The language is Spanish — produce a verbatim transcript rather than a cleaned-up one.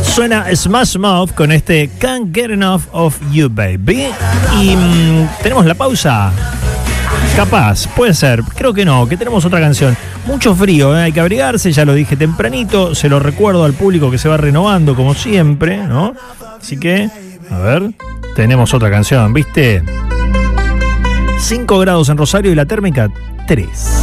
Suena Smash Mouth con este Can't Get Enough of You, Baby. Y mmm, tenemos la pausa. Capaz, puede ser, creo que no, que tenemos otra canción. Mucho frío, ¿eh? Hay que abrigarse, ya lo dije tempranito. Se lo recuerdo al público que se va renovando como siempre, ¿no? Así que, a ver, tenemos otra canción, ¿viste? cinco grados en Rosario y la térmica tres.